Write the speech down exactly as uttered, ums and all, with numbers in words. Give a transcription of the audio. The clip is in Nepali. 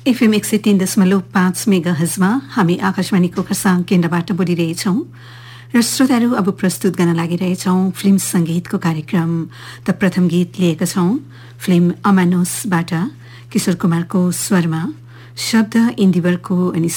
एफएम एक सय तीन दशमलव पाँच मेगा हजमा हामी आकाशवाणीको खरसाङ केन्द्रबाट बोलिरहेछौँ र श्रोताहरू अब प्रस्तुत गर्न लागिरहेछौँ फिल्म संगीतको कार्यक्रम। त प्रथम गीत लिएका छौँ फिल्म अमानुसबाट किशोर कुमारको स्वरमा, शब्द इन्दिवरको अनि